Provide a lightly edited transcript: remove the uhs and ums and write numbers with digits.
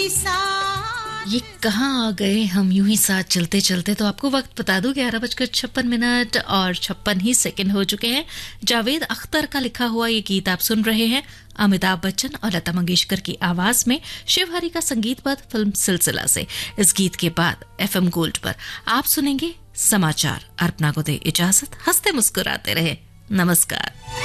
ये कहाँ आ गए हम यूं ही साथ चलते चलते। तो आपको वक्त बता दूं 11:56 और 56 हो चुके हैं। जावेद अख्तर का लिखा हुआ ये गीत आप सुन रहे हैं अमिताभ बच्चन और लता मंगेशकर की आवाज में, शिवहरी का संगीतबद्ध फिल्म सिलसिला से। इस गीत के बाद FM गोल्ड पर आप सुनेंगे समाचार। अर्पणा को दे इजाजत, हंसते मुस्कुराते रहे, नमस्कार।